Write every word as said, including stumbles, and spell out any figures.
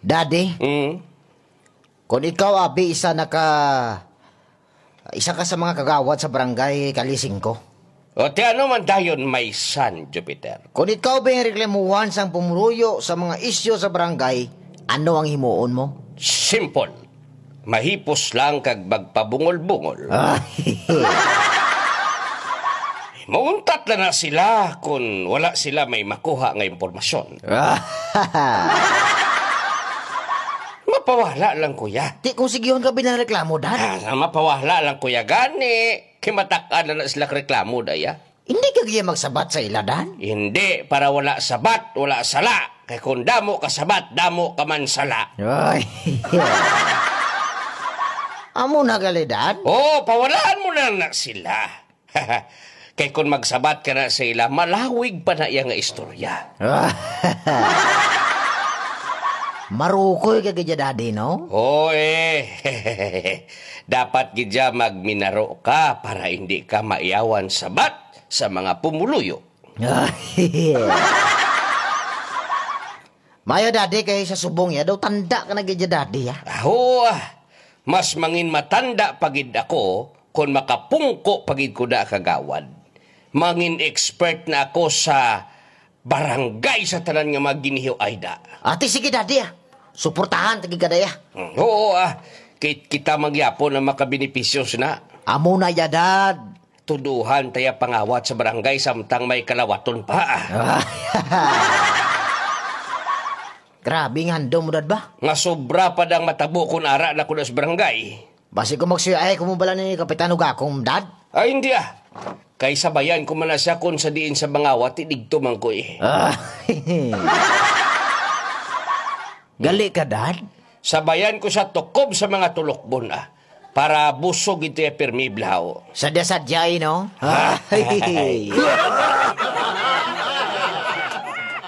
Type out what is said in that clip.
Daddy, Mm. kung ikaw, abi, isa na ka... Isa ka sa mga kagawad sa barangay Kalising ko. O ti ano man dayon may son, Jupiter? Kung ikaw ba yung reklamuhan sang pumuruyo sa mga isyo sa barangay, ano ang himuon mo? Simple. Mahipos lang kag magpabungol-bungol. Mauntat na na sila kung wala sila may makuha nga impormasyon. Mapawala lang, kuya. Di kung sigihon ka binareklamo, Dad. Ah, mapawala lang, kuya. Gani, kimatakaan na na sila reklamo, daya. Hindi ka kaya magsabat sa ila, Dad. Hindi, para wala sabat, wala sala. Kaya kung damo ka sabat, damo ka man sala. Ay. Amo na gali, Dad. Oh, pawalaan mo na na sila. Kaya kung magsabat ka na sa ila, malawig pa na iya nga istorya. Marukoy ka gaya, Daddy, no? Oo eh. Dapat gidya magminaro ka para hindi ka maiyawan sabat sa mga pumuluyo. Mayo, Daddy, kay sa subong ya, daw tanda ka na gaya, Daddy, ya. Aho, mas mangin matanda pagid ako kung makapungko pagid ko na kagawad. Mangin expert na ako sa barangay sa tanan nga maginihiw ayda. Ate, sige, Daddy, ya. Suportahan, tagi ka daya. Hmm, Oo ah, kit kita magyapon na makabinipisyos na. Amo na ya, Dad. Tuduhan taya pangawat sa barangay samtang may kalawaton pa. Grabe nga handom mo, Dad, ba? Nga sobra pa dang matabo kung ara na ko na sa barangay. Basi ko magsiyay, kumubala ni Kapitan Ugakong, Dad. Ay, hindi ah. Kay sabayan ko man na siya kung sa diin sa bangawat, idigto man ko eh. Gali ka, Dad? Sabayan ko sa tukob sa mga tulokbon ah. Para busog ito yung permiblaw. Sadya-sadya, no?